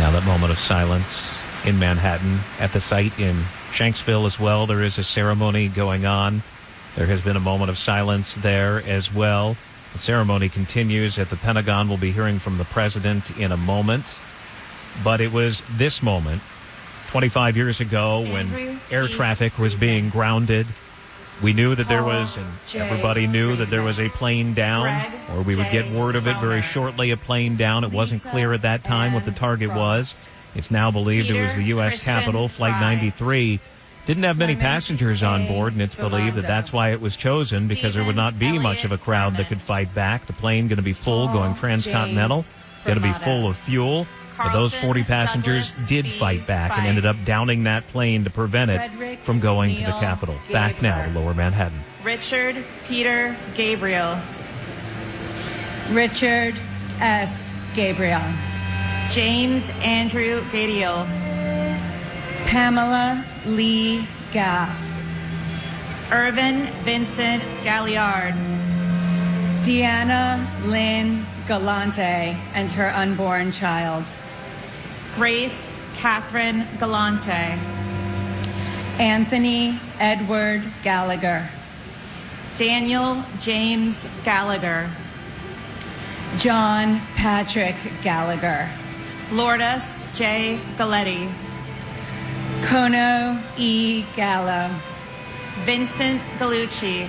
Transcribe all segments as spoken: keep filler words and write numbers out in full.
Now that moment of silence in Manhattan. At the site in Shanksville as well, there is a ceremony going on. There has been a moment of silence there as well. The ceremony continues at the Pentagon. We'll be hearing from the president in a moment. But it was this moment, twenty-five years ago, when air traffic was being grounded. We knew that there was, and everybody knew that there was a plane down, or we would get word of it very shortly, a plane down. It wasn't clear at that time what the target was. It's now believed it was the U S Capitol, Flight ninety-three. Didn't have many passengers on board, and it's believed that that's why it was chosen, because there would not be much of a crowd that could fight back. The plane going to be full, going transcontinental, going to be full of fuel. But those forty passengers did fight back and ended up downing that plane to prevent it from going to the Capitol. Back now to Lower Manhattan. Richard Peter Gabriel. Richard S. Gabriel. James Andrew Gadiel. Pamela Lee Gaff. Irvin Vincent Galliard. Deanna Lynn Galante and her unborn child. Grace Catherine Galante. Anthony Edward Gallagher. Daniel James Gallagher. John Patrick Gallagher. Lourdes J. Galletti. Kono E. Gallo. Vincent Gallucci.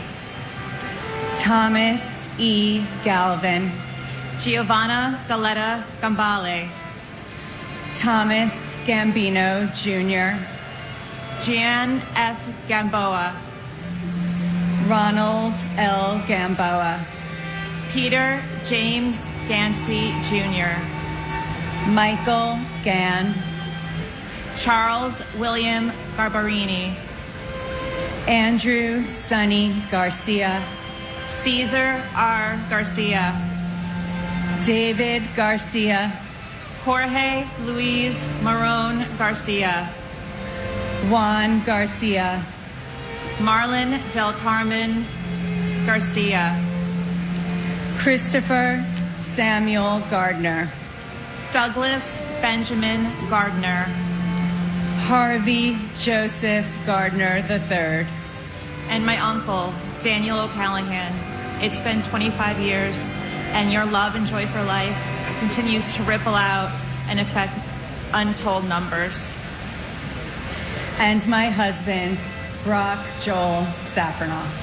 Thomas E. Galvin. Giovanna Galetta Gambale. Thomas Gambino, Junior Jan F. Gamboa. Ronald L. Gamboa. Peter James Gansey, Junior Michael Gann. Charles William Garbarini. Andrew Sonny Garcia. Caesar R. Garcia. David Garcia. Jorge Luis Marón Garcia. Juan Garcia. Marlon del Carmen Garcia. Christopher Samuel Gardner. Douglas Benjamin Gardner. Harvey Joseph Gardner the third. And my uncle, Daniel O'Callahan. It's been twenty-five years, and your love and joy for life continues to ripple out and affect untold numbers. And my husband, Brock Joel Safronoff.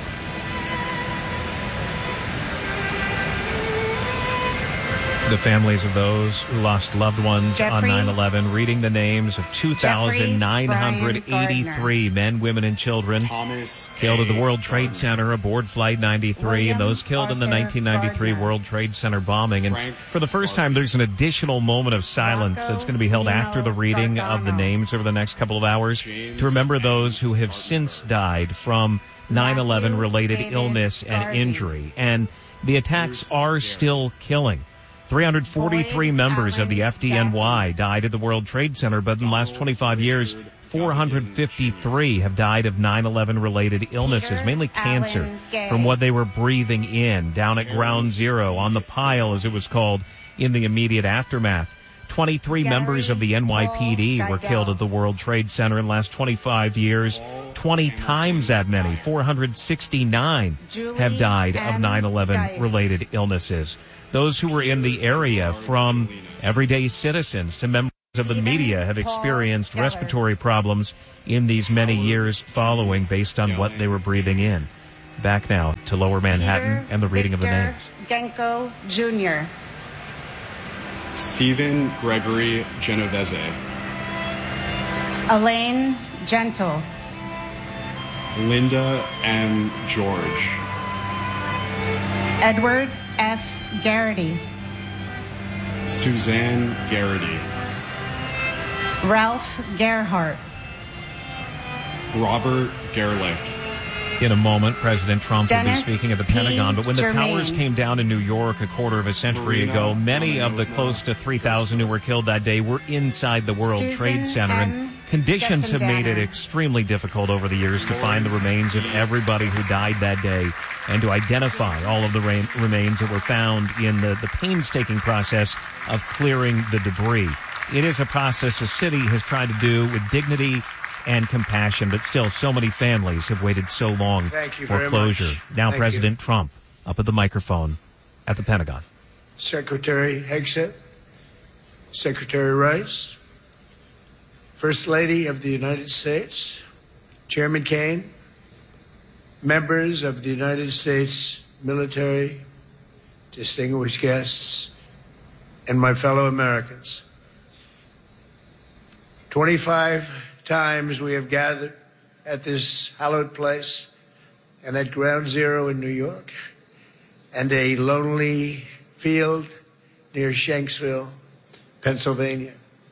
The families of those who lost loved ones Jeffrey, on nine eleven, reading the names of two thousand nine hundred eighty-three men, women, and children Thomas killed at the A. World Trade Gardner. Center aboard Flight ninety-three, William and those killed in the Arthur nineteen ninety-three Gardner. World Trade Center bombing. And Frank for the first time, there's an additional moment of silence Rocco that's going to be held Nino after the reading of the Gargano. names over the next couple of hours James to remember those who have Gardner. since died from nine eleven related David illness and Garvey. injury. And the attacks Bruce are Garrett. still killing. three hundred forty-three Boyd members of the Allen F D N Y died at the World Trade Center, but in the last twenty-five years, four hundred fifty-three have died of nine eleven related illnesses, Peter mainly cancer, Allen Gay. from what they were breathing in down at Ground Zero, on the pile as it was called, in the immediate aftermath. twenty-three Gary members of the N Y P D Paul were Geigel. killed at the World Trade Center in the last twenty-five years. twenty times that many, four hundred sixty-nine, Julie have died of M. nine eleven Geis. related illnesses. Those who were in the area, from everyday citizens to members of the Stephen media, have Paul experienced Geller. respiratory problems in these many years following based on what they were breathing in. Back now to Lower Manhattan Peter and the reading of the Victor names. Genko, Junior Stephen Gregory Genovese. Elaine Gentle. Linda M. George. Edward F. Garrity. Suzanne Garrity. Ralph Gerhardt. Robert Gerlich. In a moment, President Trump will be Dennis speaking at the P. Pentagon. But when the Germain. towers came down in New York a quarter of a century Marina ago, many of the Manuela. close to three thousand who were killed that day were inside the World Susan Trade Center. M. And conditions have made it Getzendanner. extremely difficult over the years to find the remains of everybody who died that day and to identify all of the ra- remains that were found in the, the painstaking process of clearing the debris. it is a process the city has tried to do with dignity and compassion, but still so many families have waited so long Thank you for very closure. much. Now Thank President you. Trump up at the microphone at the Pentagon. Secretary Hegseth, Secretary Rice, First Lady of the United States, Chairman Kaine, members of the United States military, distinguished guests, and my fellow Americans. twenty-five times we have gathered at this hallowed place and at Ground Zero in New York and a lonely field near Shanksville, Pennsylvania.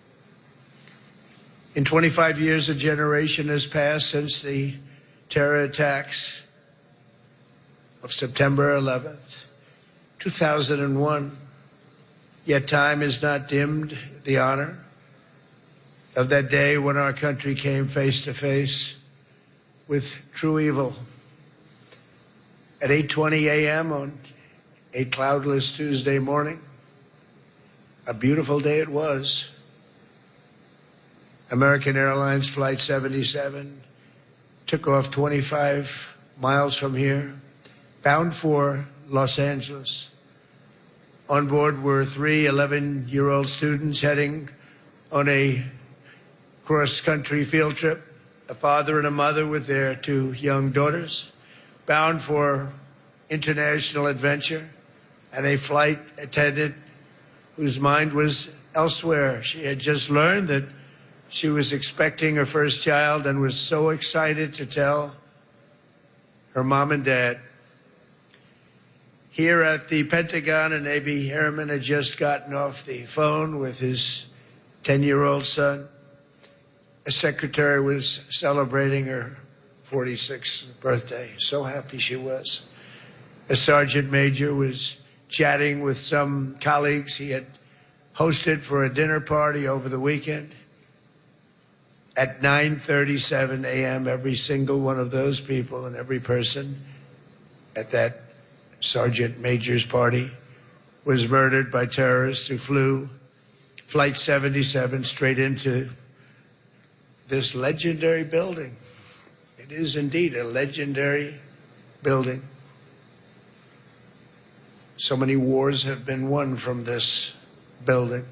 In twenty-five years, a generation has passed since the terror attacks of September eleventh, two thousand one. Yet time has not dimmed the honor of that day when our country came face to face with true evil. At eight twenty a.m. on a cloudless Tuesday morning, a beautiful day it was, American Airlines Flight seventy-seven took off twenty-five miles from here, bound for Los Angeles. On board were three eleven-year-old students heading on a cross-country field trip, a father and a mother with their two young daughters, bound for international adventure, and a flight attendant whose mind was elsewhere. She had just learned that she was expecting her first child and was so excited to tell her mom and dad. Here at the Pentagon, a Navy airman had just gotten off the phone with his ten-year-old son. A secretary was celebrating her forty-sixth birthday. So happy she was. A sergeant major was chatting with some colleagues he had hosted for a dinner party over the weekend. At nine thirty-seven a.m., every single one of those people and every person at that sergeant major's party was murdered by terrorists who flew Flight seventy-seven straight into this legendary building. It is indeed a legendary building. So many wars have been won from this building.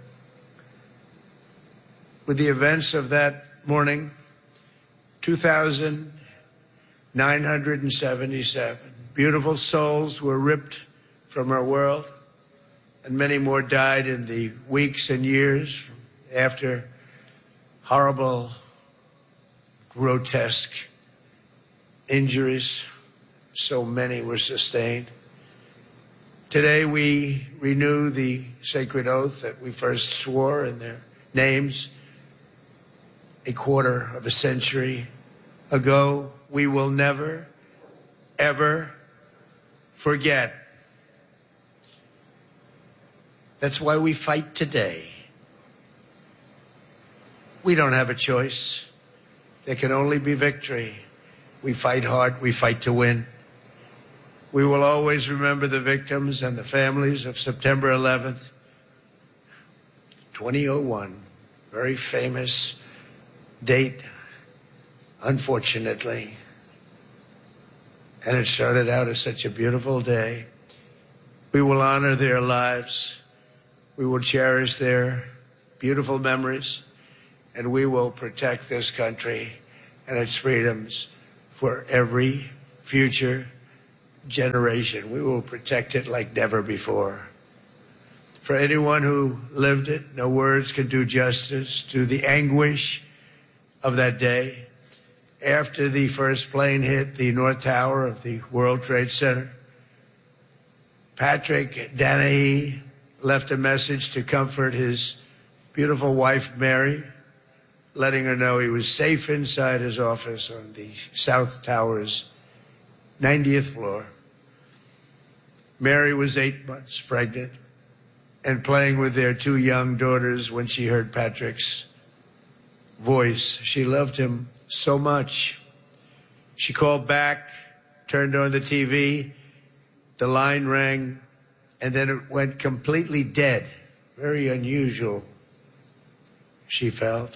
With the events of that morning, two thousand nine hundred seventy-seven beautiful souls were ripped from our world, and many more died in the weeks and years after horrible, grotesque injuries. So many were sustained. Today we renew the sacred oath that we first swore in their names a quarter of a century ago. We will never, ever forget. That's why we fight today. We don't have a choice. There can only be victory. We fight hard. We fight to win. We will always remember the victims and the families of September eleventh, twenty oh one. Very famous date, unfortunately. And it started out as such a beautiful day. We will honor their lives. We will cherish their beautiful memories. And we will protect this country and its freedoms for every future generation. We will protect it like never before. For anyone who lived it, no words can do justice to the anguish of that day. After the first plane hit the North Tower of the World Trade Center, Patrick Danahy left a message to comfort his beautiful wife, Mary, letting her know he was safe inside his office on the South Tower's ninetieth floor. Mary was eight months pregnant and playing with their two young daughters when she heard Patrick's voice. She loved him so much. She called back, turned on the T V, the line rang, and then it went completely dead. Very unusual she felt.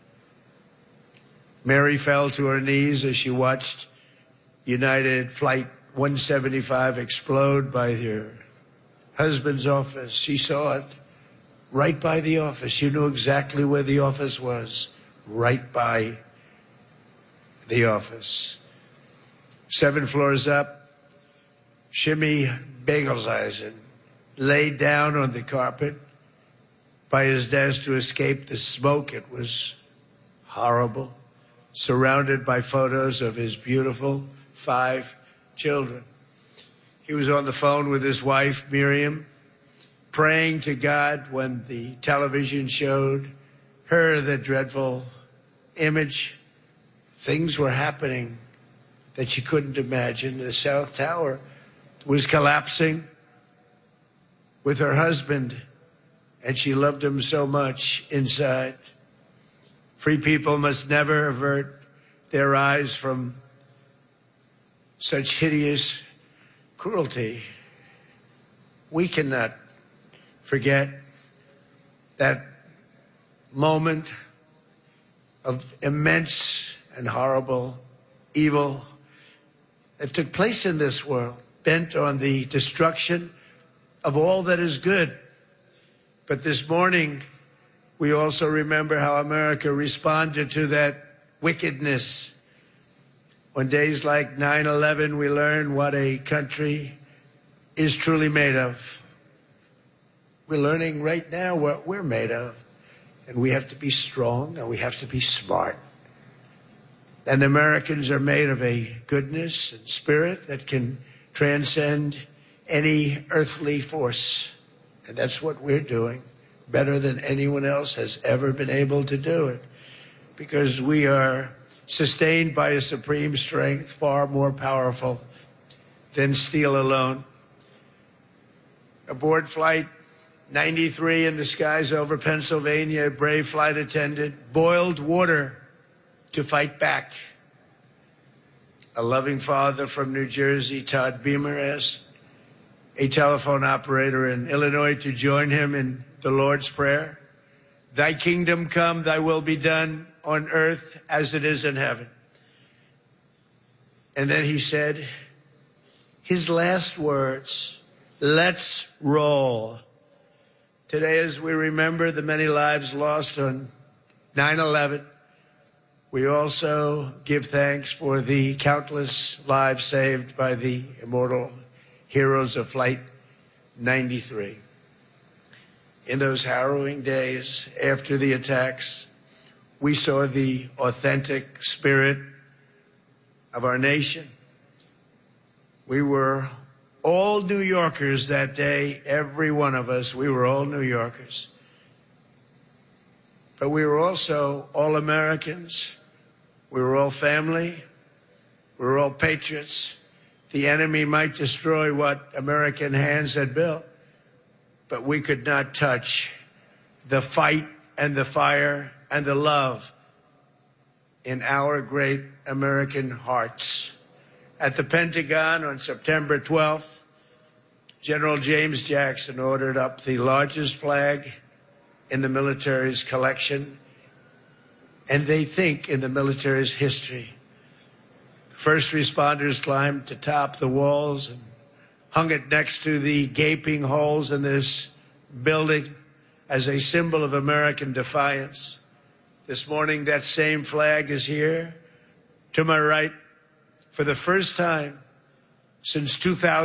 Mary fell to her knees as she watched United Flight one seventy-five explode by her husband's office. She saw it right by the office. She knew exactly where the office was, right by the office. Seven floors up, Shimmy Bagelsheisen laid down on the carpet by his desk to escape the smoke. It was horrible, surrounded by photos of his beautiful five children. He was on the phone with his wife, Miriam, praying to God when the television showed her the dreadful image. Things were happening that she couldn't imagine. The South Tower was collapsing with her husband, and she loved him so much inside. Free people must never avert their eyes from such hideous cruelty. We cannot forget that moment of immense and horrible evil that took place in this world, bent on the destruction of all that is good. But this morning, we also remember how America responded to that wickedness. On days like nine eleven, we learn what a country is truly made of. We're learning right now what we're made of. And we have to be strong and we have to be smart. And Americans are made of a goodness and spirit that can transcend any earthly force. And that's what we're doing, better than anyone else has ever been able to do it, because we are sustained by a supreme strength far more powerful than steel alone. Aboard Flight ninety-three in the skies over Pennsylvania, a brave flight attendant boiled water to fight back. A loving father from New Jersey, Todd Beamer, asked a telephone operator in Illinois to join him in the Lord's Prayer. Thy kingdom come, thy will be done on earth as it is in heaven. And then he said his last words, let's roll. Today, as we remember the many lives lost on nine eleven, we also give thanks for the countless lives saved by the immortal heroes of Flight ninety-three. In those harrowing days after the attacks, we saw the authentic spirit of our nation. We were all New Yorkers that day, every one of us. We were all New Yorkers. But we were also all Americans. We were all family. We were all patriots. The enemy might destroy what American hands had built, but we could not touch the fight and the fire and the love in our great American hearts. At the Pentagon on September twelfth, General James Jackson ordered up the largest flag in the military's collection, and they think in the military's history. First responders climbed to top the walls and hung it next to the gaping holes in this building as a symbol of American defiance. This morning, that same flag is here to my right for the first time since two thousand.